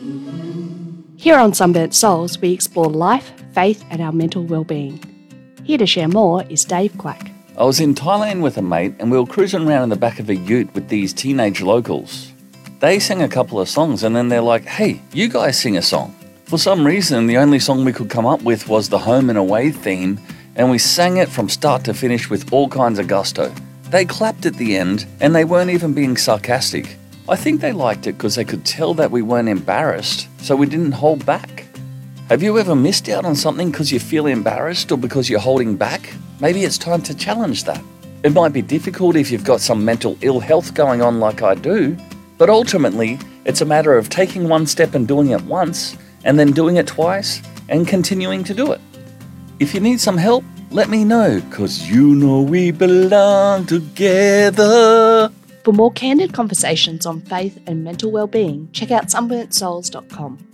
Here on Sunburnt Souls, we explore life, faith, and our mental well-being. Here to share more is Dave Quack. I was in Thailand with a mate and we were cruising around in the back of a ute with these teenage locals. They sang a couple of songs and then they're like, hey, you guys sing a song. For some reason, the only song we could come up with was the Home and Away theme, and we sang it from start to finish with all kinds of gusto. They clapped at the end and they weren't even being sarcastic. I think they liked it because they could tell that we weren't embarrassed, so we didn't hold back. Have you ever missed out on something because you feel embarrassed or because you're holding back? Maybe it's time to challenge that. It might be difficult if you've got some mental ill health going on like I do, but ultimately, it's a matter of taking one step and doing it once, and then doing it twice, and continuing to do it. If you need some help, let me know, because you know we belong together. For more candid conversations on faith and mental well-being, check out sunburntsouls.com.